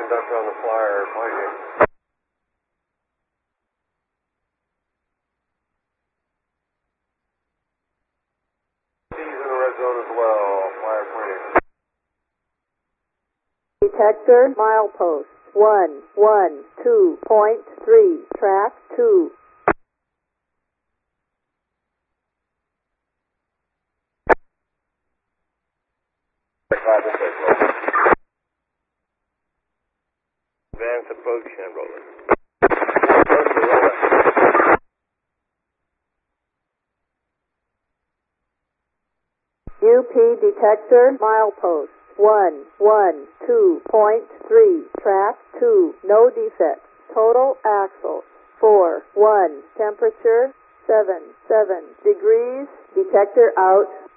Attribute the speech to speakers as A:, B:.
A: conductor on the flyer, pointing. He's in the red zone as well, flyer pointing.
B: Detector, milepost, 112.3, track 2.
A: Advance approach and rolling.
B: UP detector, milepost, 112.3, track 2, no defects. Total axle, 4-1, temperature, 7 degrees, detector out.